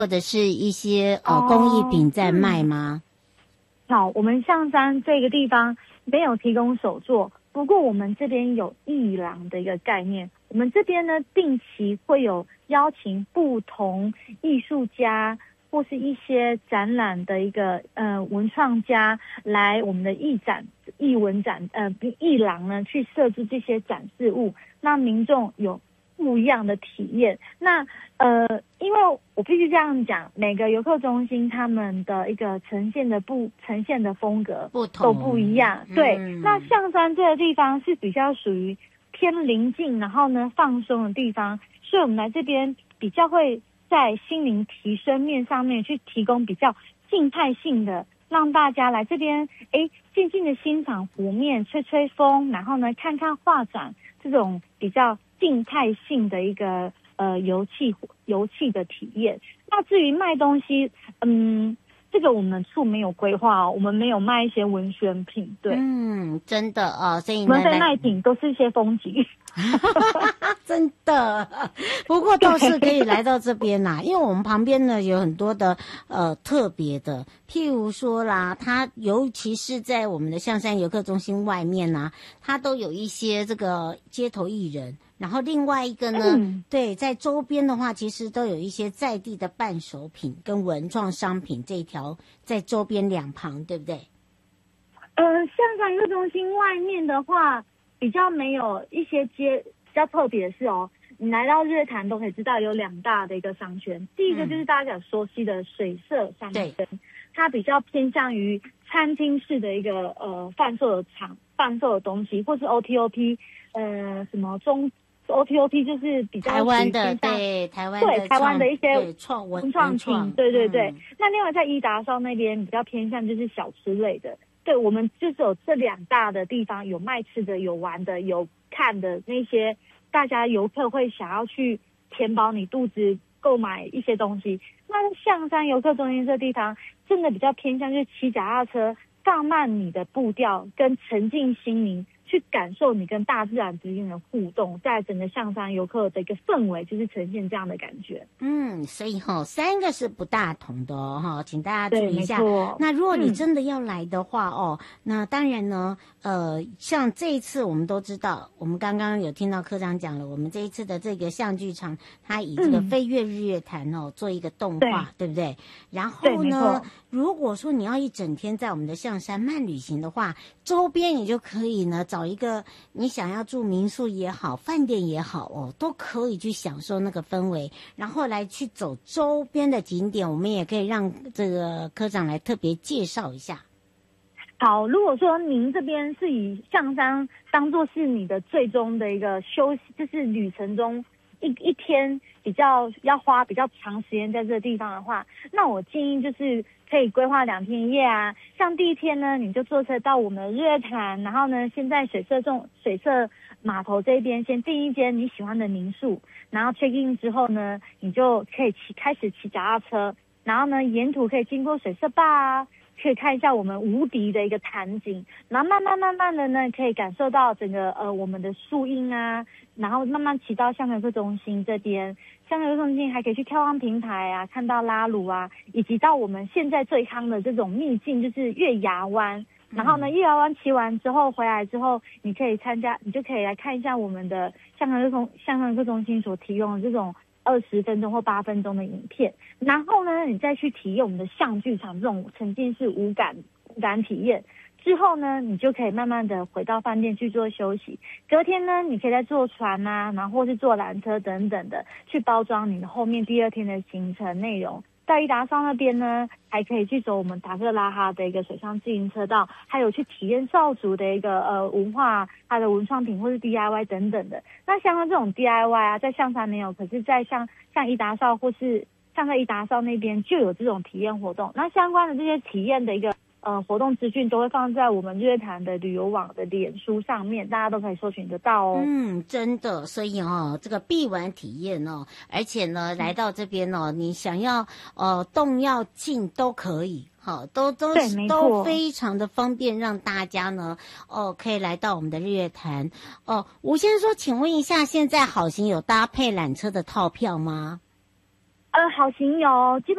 或者是一些工艺品在卖吗？ 好，我们象山这个地方没有提供手作，不过我们这边有艺廊的一个概念。我们这边呢，定期会有邀请不同艺术家或是一些展览的一个文创家来我们的艺文展艺廊呢去设置这些展示物，让民众有不一样的体验。那因为我必须这样讲，每个游客中心他们的一个呈现的风格不同都不一样。对，那象山这个地方是比较属于偏临近，然后呢放松的地方，所以我们来这边比较会在心灵提升面上面去提供比较静态性的，让大家来这边静静的欣赏湖面，吹吹风，然后呢看看画展，这种比较静态性的一个游憩的体验。那至于卖东西，这个我们处没有规划哦，我们没有卖一些文宣品，对， 真的所以我们的卖品都是一些风景。 真的，不过倒是可以来到这边啦，因为我们旁边呢有很多的特别的，譬如说啦，它尤其是在我们的象山游客中心外面啊，它都有一些这个街头艺人。然后另外一个呢，对，在周边的话，其实都有一些在地的伴手品跟文创商品这一条在周边两旁，对不对？ 象山游客中心外面的话，比较没有一些比较特别的是你来到日月潭都可以知道有两大的一个商圈，第一个就是大家熟悉的水社商圈，它比较偏向于餐厅式的一个贩售的东西，或是 OTOP 什么OTOP 就是比较台湾的台湾的一些文创品，对。那另外在伊达邵那边比较偏向就是小吃类的，对，我们就是有这两大的地方，有卖吃的，有玩的，有看的那些，大家游客会想要去填饱你肚子，购买一些东西。那象山游客中心这地方真的比较偏向就是骑脚踏车，放慢你的步调，跟沉浸心灵。去感受你跟大自然之间的互动，在整个象山游客的一个氛围，就是呈现这样的感觉。 所以三个是不大同的请大家注意一下。那如果你真的要来的话那当然呢，像这一次我们都知道，我们刚刚有听到科长讲了，我们这一次的这个象剧场，它以这个飞跃日月潭做一个动画，对不对？然后呢，如果说你要一整天在我们的象山慢旅行的话，周边你就可以呢找一个你想要住民宿也好，饭店也好都可以去享受那个氛围，然后来去走周边的景点，我们也可以让这个科长来特别介绍一下。 好，如果说您这边是以象山当作是你的最终的一个休息，就是旅程中一天比较要花比较长时间在这个地方的话，那我建议就是可以规划2天1夜啊。像第一天呢，你就坐车到我们的日月潭，然后呢，先在水社码头这边先订一间你喜欢的民宿，然后 check in 之后呢，你就可以开始骑脚踏车，然后呢，沿途可以经过水社坝啊，可以看一下我们无敌的一个潭景，然后慢慢的呢，可以感受到整个我们的树荫啊，然后慢慢骑到象山游客中心这边，象山游客中心还可以去眺望平台啊，看到拉鲁啊，以及到我们现在最夯的这种秘境，就是月牙湾。然后呢，月牙湾骑完之后回来之后，你就可以来看一下我们的象山游客中心所提供的这种20分钟或8分钟的影片，然后呢，你再去体验我们的象剧场这种沉浸式无感体验。之后呢，你就可以慢慢的回到饭店去做休息。隔天呢，你可以再坐船啊，然后或是坐缆车等等的，去包装你的后面第2天的行程内容。在伊达邵那边呢，还可以去走我们达克拉哈的一个水上自行车道，还有去体验邵族的一个文化，它的文创品或是 DIY 等等的。那像这种 DIY 啊，在象山没有，可是在像伊达邵或是像在伊达邵那边就有这种体验活动。那相关的这些体验的一个活动资讯都会放在我们日月潭的旅游网的脸书上面，大家都可以搜寻得到哦。 真的，所以这个必玩体验而且呢，来到这边你想要动要静都可以。都非常的方便，让大家呢可以来到我们的日月潭吴先生说，请问一下，现在好行有搭配缆车的套票吗？ 好行有，基本